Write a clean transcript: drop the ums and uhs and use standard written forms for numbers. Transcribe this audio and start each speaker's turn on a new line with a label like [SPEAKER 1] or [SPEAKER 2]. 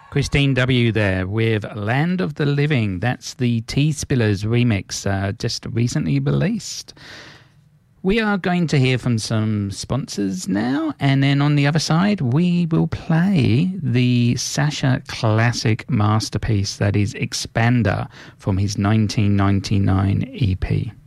[SPEAKER 1] Christine W. there with Land of the Living. That's the T-Spillers remix, just recently released. We are going to hear from some sponsors now, and then on the other side, we will play the Sasha classic masterpiece that is Expander from his 1999 EP.